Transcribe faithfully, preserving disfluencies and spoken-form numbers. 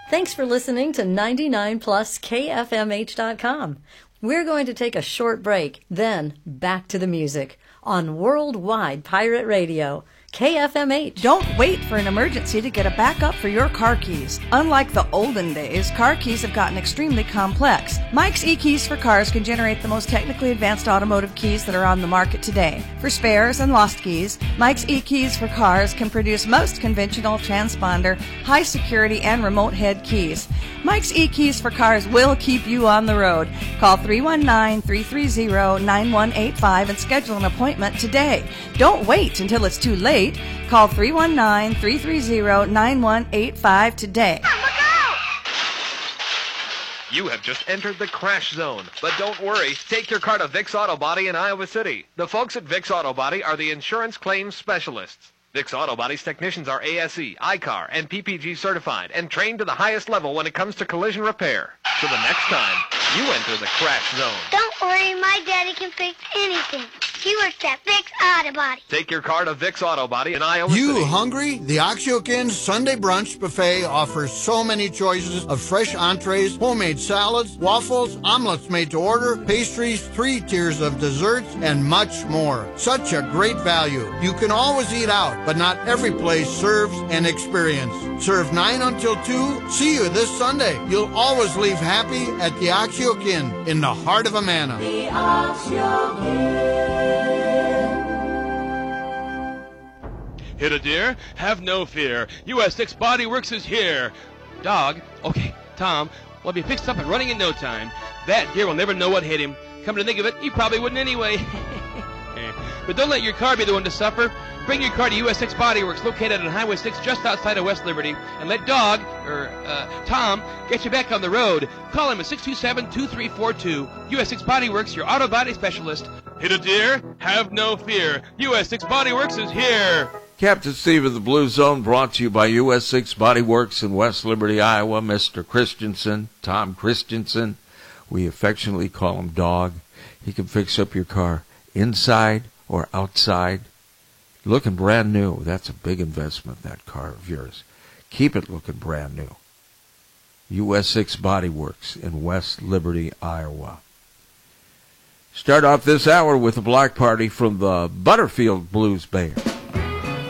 Thanks for listening to ninety-nine plus K F M H dot com. We're going to take a short break, then back to the music on Worldwide Pirate Radio. K F M H. Don't wait for an emergency to get a backup for your car keys. Unlike the olden days, car keys have gotten extremely complex. Mike's eKeys for Cars can generate the most technically advanced automotive keys that are on the market today. For spares and lost keys, Mike's eKeys for Cars can produce most conventional transponder, high security, and remote head keys. Mike's eKeys for Cars will keep you on the road. Call three one nine, three three zero, nine one eight five and schedule an appointment today. Don't wait until it's too late. Call three one nine, three three zero, nine one eight five today. You have just entered the crash zone. But don't worry, take your car to Vic's Auto Body in Iowa City. The folks at Vic's Auto Body are the insurance claims specialists. Vic's Auto Body's technicians are A S E, I C A R, and P P G certified and trained to the highest level when it comes to collision repair. So the next time, you enter the crash zone. Don't worry, my daddy can fix anything. He works at Vic's Auto Body. Take your car to Vic's Auto Body in Iowa You City. hungry? The Oxyokin Sunday Brunch Buffet offers so many choices of fresh entrees, homemade salads, waffles, omelets made to order, pastries, three tiers of desserts, and much more. Such a great value. You can always eat out, but not every place serves an experience. Serve nine until two. See you this Sunday. You'll always leave happy at the Oxyokin in the heart of Amana. The Oxyokin. Hit a deer? Have no fear. U S six Body Works is here. Dog? Okay, Tom. Well, be fixed up and running in no time. That deer will never know what hit him. Come to think of it, he probably wouldn't anyway. But don't let your car be the one to suffer. Bring your car to U S six Body Works, located on Highway six just outside of West Liberty, and let Dog, or uh, Tom, get you back on the road. Call him at six two seven, two three four two. U S six Body Works, your auto body specialist. Hit a deer? Have no fear. U S six Body Works is here. Captain Steve of the Blue Zone, brought to you by U S six Body Works in West Liberty, Iowa. Mister Christensen, Tom Christensen. We affectionately call him Dog. He can fix up your car inside or outside. Looking brand new. That's a big investment, that car of yours. Keep it looking brand new. U S six Body Works in West Liberty, Iowa. Start off this hour with a block party from the Butterfield Blues Band.